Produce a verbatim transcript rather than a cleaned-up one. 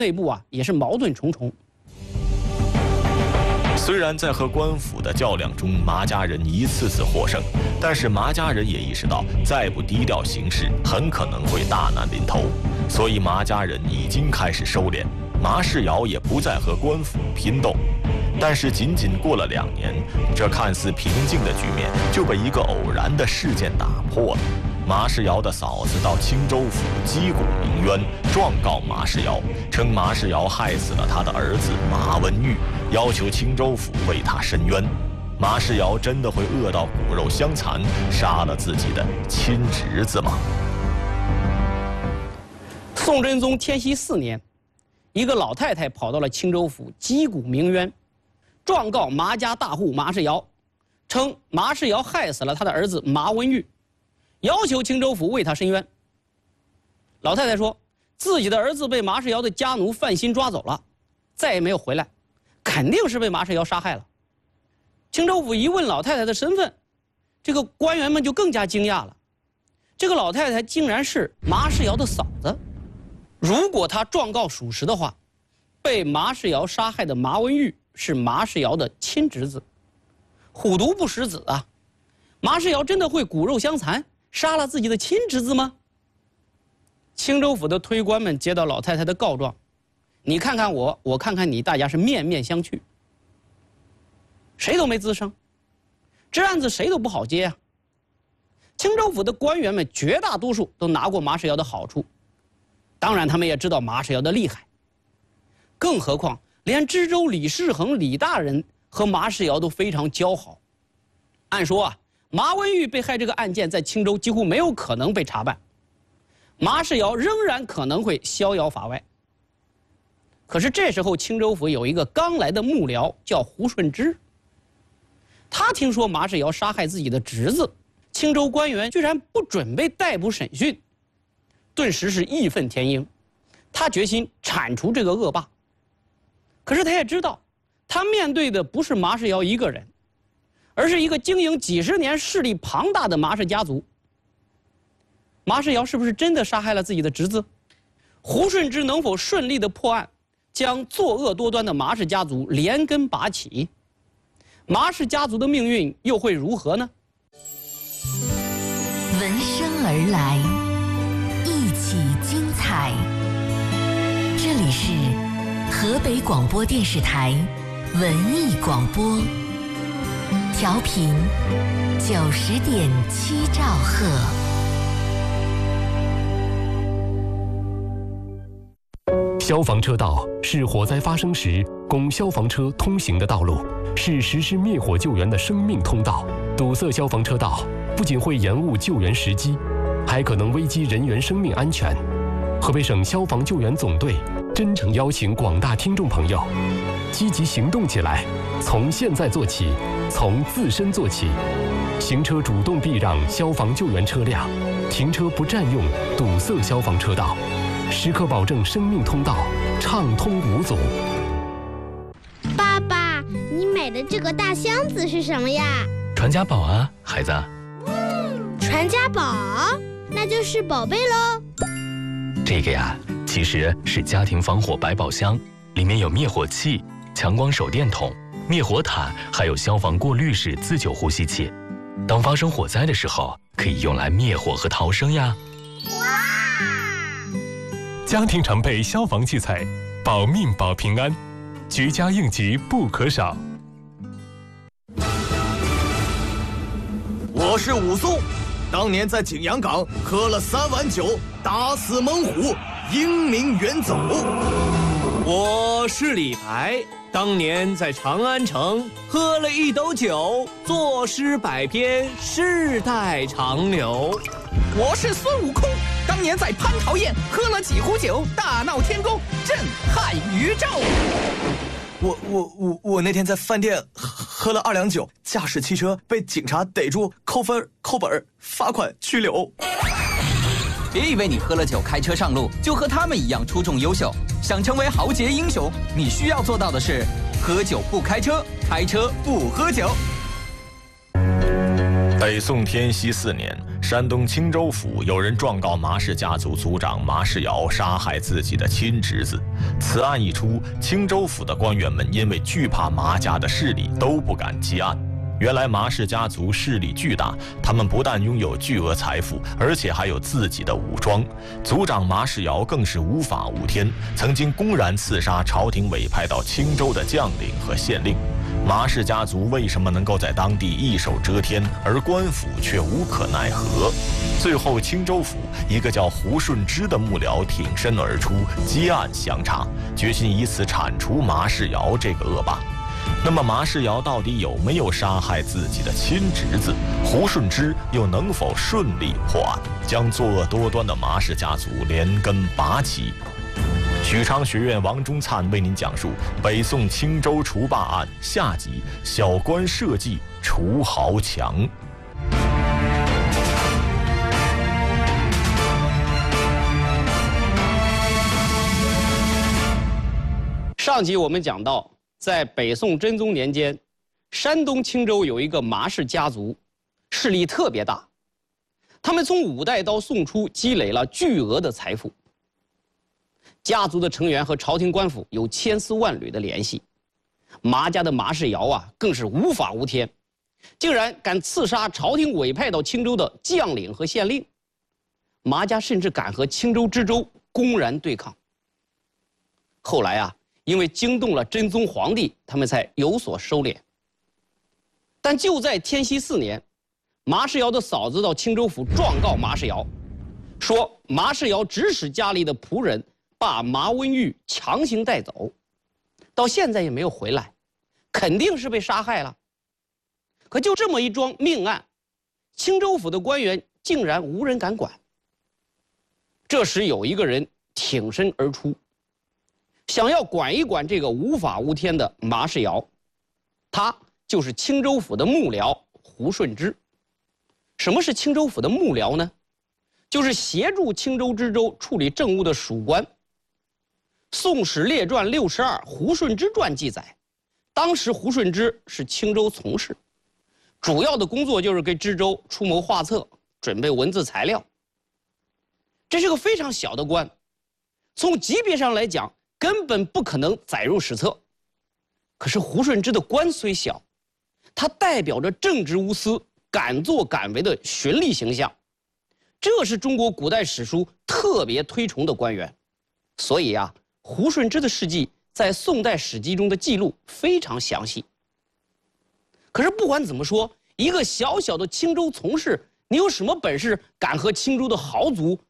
内部啊也是矛盾重重。 虽然在和官府的较量中，麻家人一次次获胜，但是麻家人也意识到，再不低调行事，很可能会大难临头。所以麻家人已经开始收敛，麻世尧也不再和官府拼斗。但是仅仅过了两年，这看似平静的局面就被一个偶然的事件打破了。麻世尧的嫂子到青州府击鼓鸣冤，状告麻世尧，称麻世尧害死了他的儿子麻文玉，要求青州府为他伸冤。麻世尧真的会饿到骨肉相残，杀了自己的亲侄子吗？ 宋真宗天禧四年，一个老太太跑到了青州府击鼓鸣冤，状告麻家大户麻世尧，称麻世尧害死了他的儿子麻文玉，要求青州府为他伸冤。老太太说，自己的儿子被麻世尧的家奴范新抓走了，再也没有回来，肯定是被麻世尧杀害了。青州府一问老太太的身份，这个官员们就更加惊讶了，这个老太太竟然是麻世尧的嫂子。如果她状告属实的话，被麻世尧杀害的麻文玉是麻世尧的亲侄子，虎毒不食子啊！麻世尧真的会骨肉相残，杀了自己的亲侄子吗？青州府的推官们接到老太太的告状，你看看我，我看看你，大家是面面相觑，谁都没吱声，这案子谁都不好接啊。青州府的官员们绝大多数都拿过麻世尧的好处，当然他们也知道麻世尧的厉害，更何况连知州李世恒李大人和麻世尧都非常交好。按说啊，麻文玉被害这个案件在青州几乎没有可能被查办，麻世尧仍然可能会逍遥法外。可是这时候青州府有一个刚来的幕僚叫胡顺之，他听说麻世尧杀害自己的侄子，青州官员居然不准备逮捕审讯，顿时是义愤填膺，他决心铲除这个恶霸。可是他也知道，他面对的不是麻世尧一个人，而是一个经营几十年势力庞大的麻氏家族。麻世尧是不是真的杀害了自己的侄子？胡顺之能否顺利的破案，将作恶多端的麻氏家族连根拔起？麻氏家族的命运又会如何呢？ 闻声而来，一起精彩。这里是河北广播电视台文艺广播，调频九十点七兆赫。 消防车道是火灾发生时供消防车通行的道路，是实施灭火救援的生命通道。堵塞消防车道不仅会延误救援时机，还可能危及人员生命安全。河北省消防救援总队真诚邀请广大听众朋友积极行动起来，从现在做起，从自身做起。行车主动避让消防救援车辆，停车不占用堵塞消防车道，时刻保证生命通道畅通无阻。 爸爸，你买的这个大箱子是什么呀？ 传家宝啊，孩子。 传家宝，那就是宝贝喽。 这个呀，其实是家庭防火百宝箱，里面有灭火器、强光手电筒、灭火毯，还有消防过滤式自救呼吸器。当发生火灾的时候，可以用来灭火和逃生呀。 哇！ 家庭常备消防器材，保命保平安，居家应急不可少。 我是武松，当年在景阳冈喝了三碗酒，打死猛虎，英名远走。 我是李白，当年在长安城喝了一斗酒，作诗百篇，世代长流。 我是孙悟空，当年在蟠桃宴喝了几壶酒，大闹天宫，震撼宇宙。 我我我我那天在饭店喝了二两酒，驾驶汽车被警察逮住，扣分、扣本、罚款、拘留。 别以为你喝了酒开车上路就和他们一样出众优秀，想成为豪杰英雄，你需要做到的是喝酒不开车，开车不喝酒。 北宋天禧四年， 山东青州府有人状告马氏家族族长马世尧杀害自己的亲侄子。此案一出，青州府的官员们因为惧怕马家的势力，都不敢接案。原来马氏家族势力巨大，他们不但拥有巨额财富，而且还有自己的武装。族长马世尧更是无法无天，曾经公然刺杀朝廷委派到青州的将领和县令。马氏家族为什么能够在当地一手遮天，而官府却无可奈何？最后，青州府一个叫胡顺之的幕僚挺身而出，接案详查，决心以此铲除马世尧这个恶霸。那么马世尧到底有没有杀害自己的亲侄子？胡顺之又能否顺利破案，将作恶多端的马氏家族连根拔起？许昌学院王中灿为您讲述北宋青州除霸案下集：小官设计除豪强。 上集我们讲到，在北宋真宗年间，山东青州有一个马氏家族，势力特别大。他们从五代到宋初积累了巨额的财富。家族的成员和朝廷官府有千丝万缕的联系。马家的马世尧啊，更是无法无天，竟然敢刺杀朝廷委派到青州的将领和县令。马家甚至敢和青州知州公然对抗。后来啊，因为惊动了真宗皇帝，他们才有所收敛。但就在天禧四年，马世尧的嫂子到青州府状告马世尧，说马世尧指使家里的仆人把马文玉强行带走，到现在也没有回来，肯定是被杀害了。可就这么一桩命案，青州府的官员竟然无人敢管。这时有一个人挺身而出，想要管一管这个无法无天的马世尧，他就是青州府的幕僚胡顺之。什么是青州府的幕僚呢？就是协助青州知州处理政务的属官。《宋史列传》六十二胡顺之传记载，当时胡顺之是青州从事，主要的工作就是给知州出谋划策，准备文字材料。这是个非常小的官，从级别上来讲，根本不可能载入史册。可是胡顺之的官虽小，他代表着正直无私、敢作敢为的循吏形象，这是中国古代史书特别推崇的官员。所以啊，胡顺之的事迹在宋代史记中的记录非常详细。可是不管怎么说，一个小小的青州从事，你有什么本事敢和青州的豪族